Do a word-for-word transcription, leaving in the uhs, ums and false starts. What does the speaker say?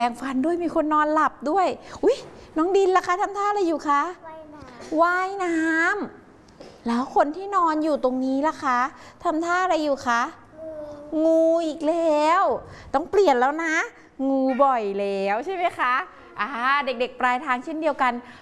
แปรงฟันด้วยมีคนนอนหลับด้วยอุ๊ยน้องดินล่ะคะทำท่าอะไรอยู่คะว่ายน้ำแล้วคนที่นอนอยู่ตรงนี้ล่ะคะทำท่าอะไรอยู่คะงูอีกแล้วต้องเปลี่ยนแล้วนะงูบ่อยแล้วใช่ไหมคะอ่าเด็กๆปลายทางเช่นเดียวกัน